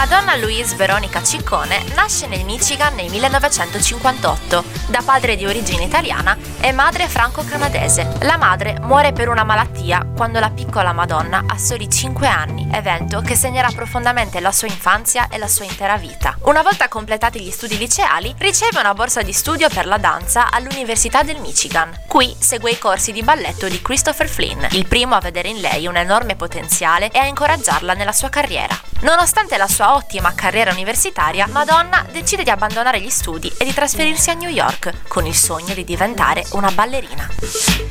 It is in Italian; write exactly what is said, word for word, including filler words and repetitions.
Madonna Louise Veronica Ciccone nasce nel Michigan nel millenovecentocinquantotto, da padre di origine italiana e madre franco-canadese. La madre muore per una malattia quando la piccola Madonna ha soli cinque anni, evento che segnerà profondamente la sua infanzia e la sua intera vita. Una volta completati gli studi liceali, riceve una borsa di studio per la danza all'Università del Michigan. Qui segue i corsi di balletto di Christopher Flynn, il primo a vedere in lei un enorme potenziale e a incoraggiarla nella sua carriera. Nonostante la sua ottima carriera universitaria, Madonna decide di abbandonare gli studi e di trasferirsi a New York con il sogno di diventare una ballerina.